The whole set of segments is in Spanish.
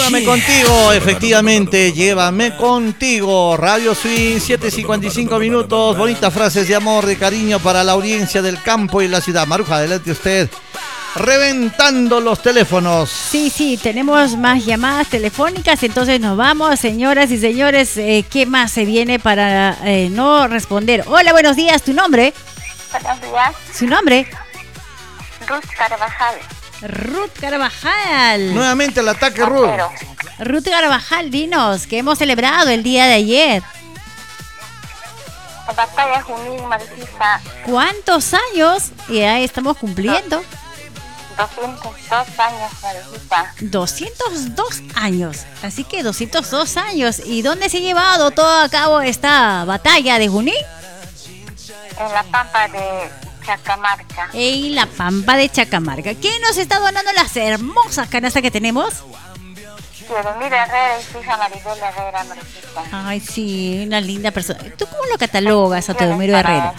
Llévame contigo, efectivamente, llévame contigo. Radio Swing, 7:55 minutos. Bonitas frases de amor, de cariño para la audiencia del campo y la ciudad. Maruja, adelante usted. Reventando los teléfonos. Sí, tenemos más llamadas telefónicas, entonces nos vamos, señoras y señores. ¿Qué más se viene para no responder? Hola, buenos días, ¿tu nombre? Buenos días. ¿Su nombre? Ruth Carvajal. Ruth Carvajal. Nuevamente el ataque, Ruth. Ruth Carvajal, dinos, que hemos celebrado el día de ayer. Batalla Junín, Marquisa. ¿Cuántos años ya estamos cumpliendo? 202 años, Marquisa. 202 años. Así que 202 años. ¿Y dónde se ha llevado todo a cabo esta batalla de Junín? En la pampa de Chacamarca. En la pampa de Chacamarca. ¿Quién nos está donando las hermosas canastas que tenemos? Mira Herrera y su hija Maribel Herrera, Marquisa. Ay, sí, una linda persona. ¿Tú cómo lo catalogas a Teodomiro Herrera?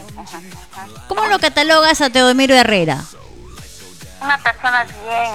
¿Cómo lo catalogas a Teodomiro Herrera? Una persona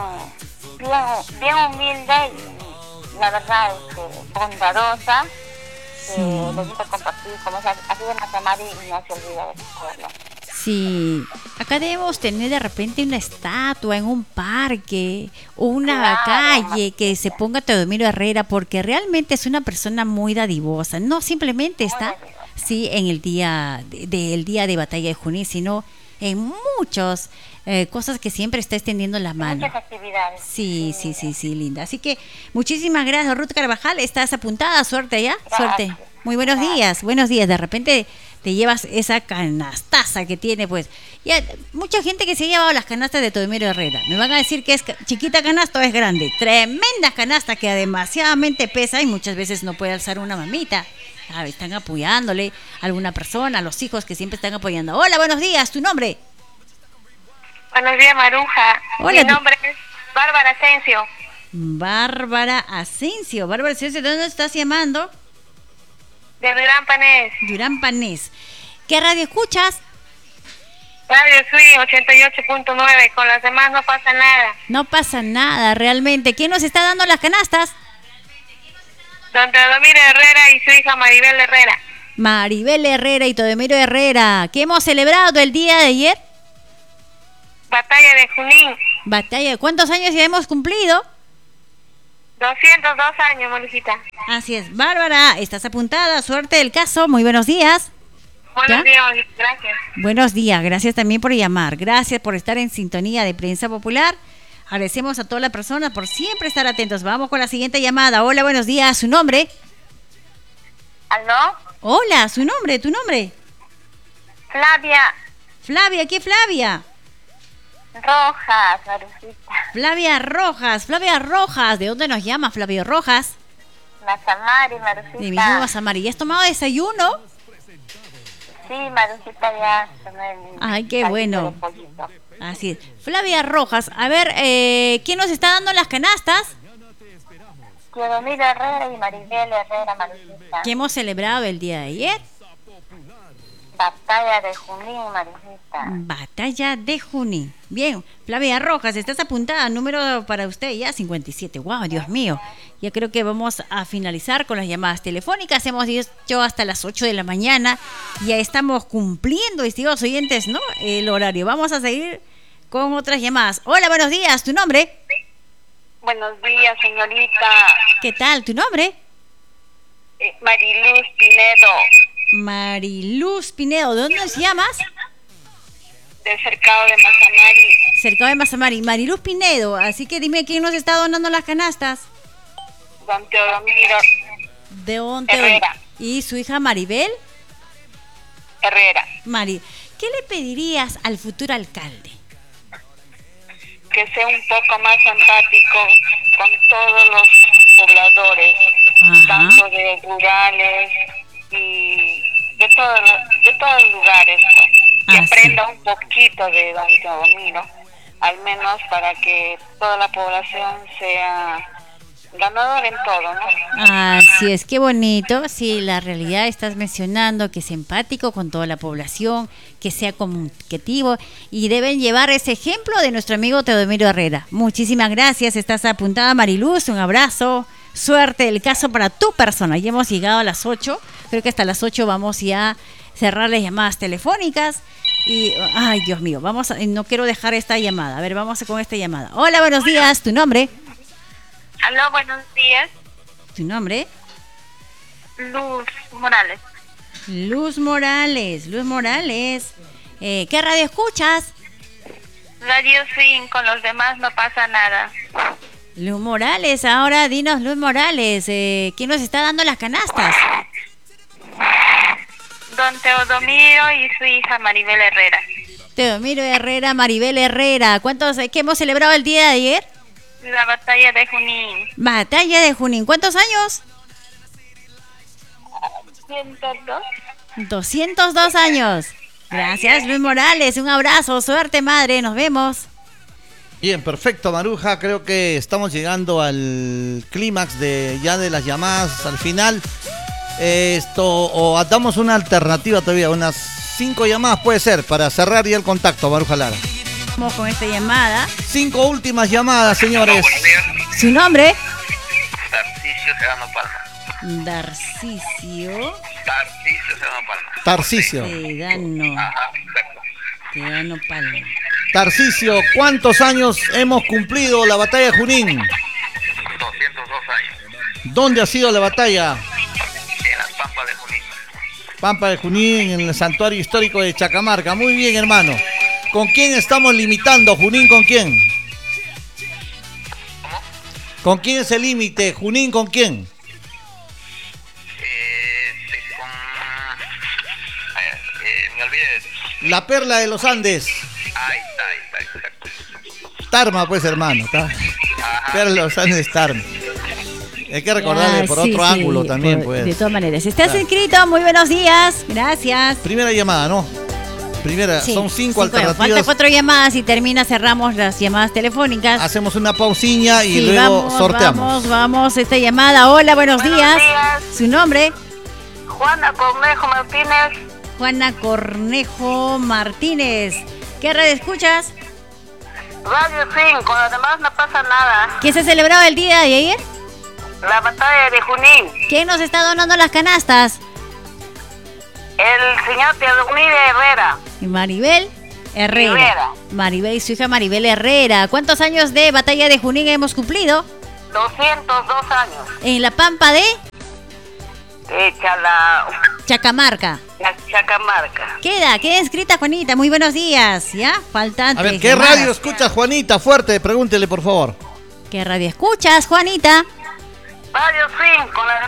bien humilde y la verdad bondadosa. Sí. Le gusta compartir, como así de Mazamari y no se olvida del pueblo. Sí, acá debemos tener de repente una estatua en un parque o una calle que se ponga Teodomiro Herrera, porque realmente es una persona muy dadivosa. No simplemente está en el día día de batalla de Junín, sino en muchas cosas que siempre está extendiendo la mano. Muchas actividades. Sí, linda. Así que muchísimas gracias, Ruth Carvajal. ¿Estás apuntada? Suerte allá. Suerte. Muy buenos días. Buenos días. De repente te llevas esa canastaza que tiene, pues. Ya, mucha gente que se ha llevado las canastas de Teodomiro Herrera. Me van a decir que es chiquita canasta o es grande. Tremenda canasta que demasiadamente pesa y muchas veces no puede alzar una mamita. Están apoyándole a alguna persona, a los hijos que siempre están apoyando. Hola, buenos días. ¿Tu nombre? Buenos días, Maruja. Hola, mi nombre es Bárbara Asensio. Bárbara Asensio. Bárbara Asensio, ¿de dónde estás llamando? De Durán Panés. Durán Panés. ¿Qué radio escuchas? Radio Swing 88.9. Con las demás no pasa nada. No pasa nada, realmente. ¿Quién nos está dando las canastas? Don Teodomiro Herrera y su hija Maribel Herrera. Maribel Herrera y Teodomiro Herrera. ¿Qué hemos celebrado el día de ayer? Batalla de Junín. Batalla. ¿Cuántos años ya hemos cumplido? 202 años, Molijita. Así es. Bárbara, estás apuntada. Suerte del caso. Muy buenos días. Buenos días, gracias. Buenos días. Gracias también por llamar. Gracias por estar en sintonía de Prensa Popular. Agradecemos a todas las personas por siempre estar atentos. Vamos con la siguiente llamada. Hola, buenos días. ¿Su nombre? ¿Aló? Hola, ¿su nombre? ¿Tu nombre? Flavia. Flavia, ¿qué Flavia? Rojas, Marujita. Flavia Rojas. Flavia Rojas. ¿De dónde nos llama Flavio Rojas? Mazamari, Marujita. De mismo Mazamari. ¿Ya has tomado desayuno? Sí, Marujita, ya. Ay, qué bueno. Así es. Flavia Rojas, a ver, ¿quién nos está dando las canastas? Teodomiro Herrera y Maribel Herrera, Marujita. ¿Qué hemos celebrado el día de ayer? Batalla de Junín, Marujita. Batalla de Junín. Bien, Flavia Rojas, estás apuntada. Número para usted ya 57. Wow, Dios mío. Ya creo que vamos a finalizar con las llamadas telefónicas. Hemos dicho hasta las 8 de la mañana. Ya estamos cumpliendo, estimados oyentes, ¿no? El horario. Vamos a seguir con otras llamadas. Hola, buenos días. ¿Tu nombre? Buenos días, señorita. ¿Qué tal? ¿Tu nombre? Mariluz Pinedo. Mariluz Pinedo. ¿De dónde nos llamas? Del cercado de Mazamari. Cercado de Mazamari. Mariluz Pinedo. Así que dime quién nos está donando las canastas. Don Teodomiro. De don Herrera. ¿Y su hija Maribel? Herrera. ¿Qué le pedirías al futuro alcalde? Que sea un poco más empático con todos los pobladores, tanto de rurales y de todos los lugares, pues. Que aprenda un poquito de don Teodomiro, al menos para que toda la población sea ganador en todo, ¿no? Así es, qué bonito. Sí, la realidad estás mencionando que es empático con toda la población, que sea comunicativo y deben llevar ese ejemplo de nuestro amigo Teodomiro Herrera. Muchísimas gracias, estás apuntada Mariluz, un abrazo, suerte del caso para tu persona. Ya hemos llegado a las 8, creo que hasta las 8 vamos ya a cerrar las llamadas telefónicas y, ay Dios mío, no quiero dejar esta llamada, a ver, vamos con esta llamada. Hola, buenos días, ¿tu nombre? Aló, buenos días. ¿Tu nombre? Luz Morales. Luz Morales. ¿Qué radio escuchas? Radio Swing, con los demás no pasa nada. Luz Morales, ahora dinos, Luz Morales, ¿quién nos está dando las canastas? Don Teodomiro y su hija Maribel Herrera. Teodomiro Herrera, Maribel Herrera. ¿Qué hemos celebrado el día de ayer? La batalla de Junín. Batalla de Junín. ¿Cuántos años? 102. 202 años. Gracias, Luis Morales. Un abrazo. Suerte, madre. Nos vemos. Bien, perfecto, Maruja. Creo que estamos llegando al clímax de las llamadas al final. O damos una alternativa todavía, unas 5 llamadas puede ser, para cerrar ya el contacto, Maruja Lara. Vamos con esta llamada. 5 últimas llamadas, señores. Buenos días. ¿Su nombre? Tarcisio Serrano Palma. Tarcisio Serrano Palma. Tarcisio. Ajá, exacto. Sedano Palma. Tarcisio, ¿cuántos años hemos cumplido la batalla de Junín? 202 años. ¿Dónde ha sido la batalla? En las Pampas de Junín. Pampa de Junín, en el santuario histórico de Chacamarca. Muy bien, hermano. ¿Con quién estamos limitando? ¿Junín con quién? ¿Cómo? ¿Con quién es el límite? ¿Junín con quién? Me olvidé. La perla de los Andes. Ahí está, exacto. Tarma, pues, hermano. Ajá. Perla de los Andes, Tarma. Hay que recordarle por otro ángulo también, pues. De todas maneras. ¿Estás inscrito? Muy buenos días. Gracias. Primera llamada, ¿no? Sí, son 5 alternativas. Falta 4 llamadas y cerramos las llamadas telefónicas. Hacemos una pausilla y luego sorteamos. Vamos, esta llamada. Hola, buenos días. ¿Su nombre? Juana Cornejo Martínez. Juana Cornejo Martínez. ¿Qué radio escuchas? Radio Swing, con los demás no pasa nada. ¿Qué se celebraba el día de ayer? La batalla de Junín. ¿Quién nos está donando las canastas? El señor Teodomiro Herrera. Y Maribel Herrera. Maribel y su hija Maribel Herrera. ¿Cuántos años de batalla de Junín hemos cumplido? 202 años. En la Pampa de Chacamarca. Chacamarca. Queda inscrita, Juanita. Muy buenos días. ¿Ya? Faltan A ver, 3 ¿qué llamadas. radio escuchas, Juanita? Fuerte, pregúntele, por favor. ¿Qué radio escuchas, Juanita? Radio Swing, con los